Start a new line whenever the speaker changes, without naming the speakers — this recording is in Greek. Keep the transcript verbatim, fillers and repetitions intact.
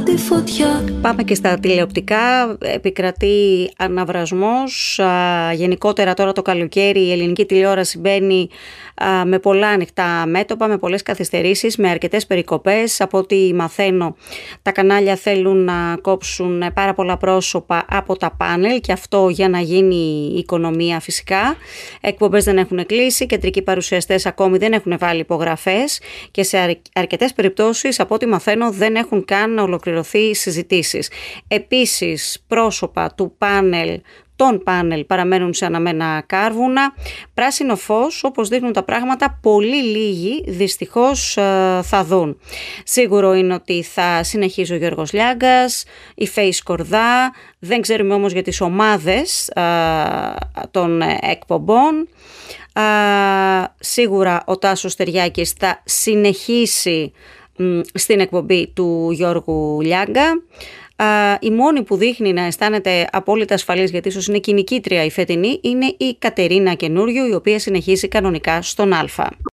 τη φωτιά.
Πάμε και στα τηλεοπτικά. Επικρατεί αναβρασμός. Α, γενικότερα τώρα το καλοκαίρι η ελληνική τηλεόραση μπαίνει α, με πολλά ανοιχτά μέτωπα, με πολλές καθυστερήσεις, με αρκετές περικοπές. Από ό,τι μαθαίνω, τα κανάλια θέλουν να κόψουν πάρα πολλά πρόσωπα από τα πάνελ και αυτό για να γίνει η οικονομία φυσικά. Εκπομπές δεν έχουν κλείσει, κεντρικοί παρουσιαστές ακόμη δεν έχουν βάλει υπογραφές και σε αρκετές περιπτώσεις, από ό,τι μαθαίνω, δεν έχουν καν ολοκληρωθεί οι συζητήσεις. Επίσης, πρόσωπα του πάνελ, των πάνελ παραμένουν σε αναμένα κάρβουνα. Πράσινο φως, όπως δείχνουν τα πράγματα, πολύ λίγοι δυστυχώς θα δουν. Σίγουρο είναι ότι θα συνεχίσει ο Γιώργος Λιάγκας, η Φέη Σκορδά, δεν ξέρουμε όμως για τις ομάδες α, των εκπομπών. Α, σίγουρα ο Τάσος Τεριάκης θα συνεχίσει μ, στην εκπομπή του Γιώργου Λιάγκα. Uh, η μόνη που δείχνει να αισθάνεται απόλυτα ασφαλής, γιατί ίσως είναι και η νικήτρια η φετινή, είναι η Κατερίνα Καινούριου, η οποία συνεχίζει κανονικά στον Α.